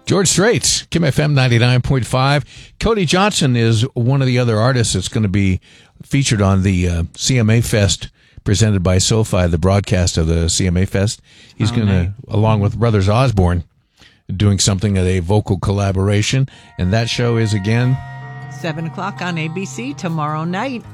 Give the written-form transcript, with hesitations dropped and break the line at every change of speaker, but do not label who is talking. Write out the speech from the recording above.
George Straits, Kim FM 99.5. Cody Johnson is one of the other artists that's going to be featured on the CMA Fest presented by SoFi, the broadcast of the CMA Fest. He's going to, along with Brothers Osborne, doing something at a vocal collaboration. And that show is again
7 o'clock on ABC tomorrow night.